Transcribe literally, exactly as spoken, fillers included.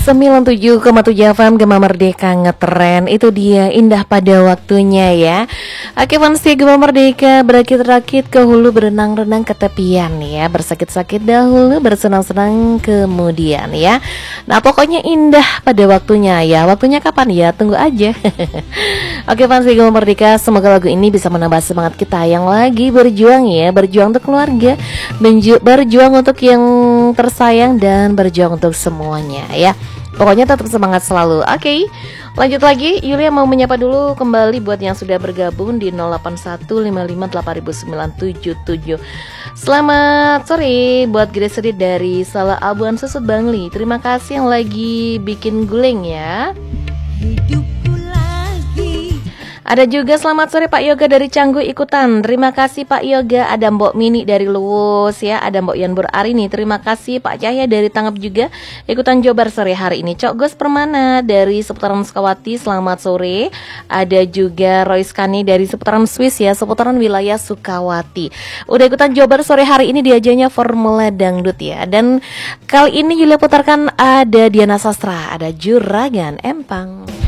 sembilan puluh tujuh koma tujuh F M Gema Merdeka ngetren. Itu dia indah pada waktunya ya. Oke fans Gema Merdeka, berakit-rakit ke hulu, berenang-renang ke tepian ya, bersakit-sakit dahulu, bersenang-senang kemudian ya. Nah pokoknya indah pada waktunya ya. Waktunya kapan ya? Tunggu aja. Oke fans Gema Merdeka, semoga lagu ini bisa menambah semangat kita yang lagi berjuang ya. Berjuang untuk keluarga, berjuang untuk yang tersayang, dan berjuang untuk semuanya ya. Pokoknya tetap semangat selalu. Oke, okay, lanjut lagi. Yulia mau menyapa dulu kembali buat yang sudah bergabung di nol delapan satu lima lima delapan sembilan tujuh tujuh. Selamat sore buat Gresedi dari Salah Abuan Susut Bangli. Terima kasih yang lagi bikin guling ya. Ada juga selamat sore Pak Yoga dari Canggu ikutan. Terima kasih Pak Yoga. Ada Mbok Mini dari Luwus ya. Ada Mbok Yanbur Arini. Terima kasih Pak Cahya dari Tanggap juga ikutan Jobar sore hari ini. Cok Gos Permana dari seputaran Sukawati. Selamat sore. Ada juga Roy Skani dari seputaran Swiss ya, seputaran wilayah Sukawati. Udah ikutan Jobar sore hari ini, diajanya Formula Dangdut ya. Dan kali ini Yulia putarkan ada Diana Sastra, ada Juragan Empang.